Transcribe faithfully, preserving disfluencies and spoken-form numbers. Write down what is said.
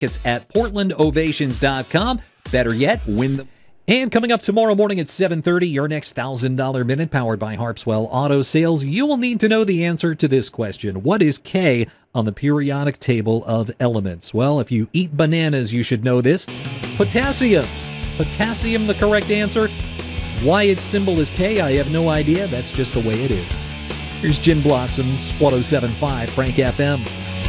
It's at portland ovations dot com. Better yet, win them. And coming up tomorrow morning at seven thirty, your next one thousand dollar minute powered by Harpswell Auto Sales. You will need to know the answer to this question. What is K on the periodic table of elements? Well, if you eat bananas, you should know this. Potassium. Potassium, the correct answer. Why its symbol is K, I have no idea. That's just the way it is. Here's Gin Blossoms, one oh seven point five Frank F M.